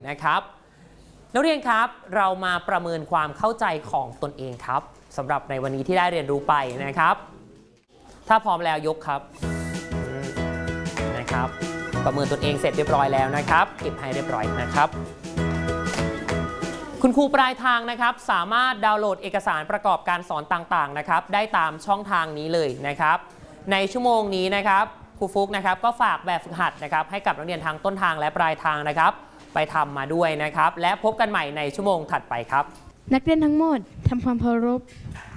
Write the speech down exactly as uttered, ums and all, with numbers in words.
นะครับนักเรียนครับเรามาประเมินความเข้าใจของตนเองครับสำหรับในวันนี้ที่ได้เรียนรู้ไปนะครับถ้าพร้อมแล้วยกครับนะครับประเมินตนเองเสร็จเรียบร้อยแล้วนะครับเก็บให้เรียบร้อยนะครับคุณครูปลายทางนะครับสามารถดาวน์โหลดเอกสารประกอบการสอนต่างๆนะครับได้ตามช่องทางนี้เลยนะครับในชั่วโมงนี้นะครับครูฟุกนะครับก็ฝากแบบฝึกหัดนะครับให้กับนักเรียนทางต้นทางและปลายทางนะครับไปทำมาด้วยนะครับและพบกันใหม่ในชั่วโมงถัดไปครับนักเรียนทั้งหมดทำความเคารพ